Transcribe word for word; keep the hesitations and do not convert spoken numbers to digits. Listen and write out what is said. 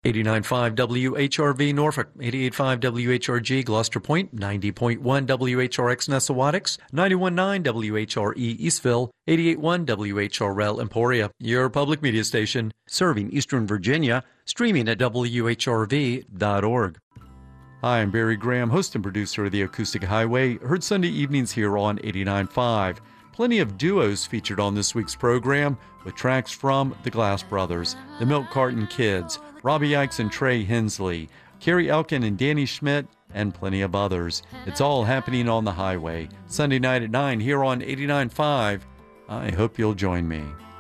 eighty-nine point five W H R V Norfolk, eighty-eight point five W H R G Gloucester Point, ninety point one W H R X Nessawadox, ninety-one point nine W H R E Eastville, eighty-eight point one W H R L Emporia, your public media station, serving Eastern Virginia, streaming at W H R V dot org. Hi, I'm Barry Graham, host and producer of The Acoustic Highway, heard Sunday evenings here on eighty-nine point five. Plenty of duos featured on this week's program, with tracks from the Glass Brothers, the Milk Carton Kids, Robbie Ikes and Trey Hensley, Carrie Elkin and Danny Schmidt, and plenty of others. It's all happening on the highway. Sunday night at nine here on eighty-nine point five. I hope you'll join me.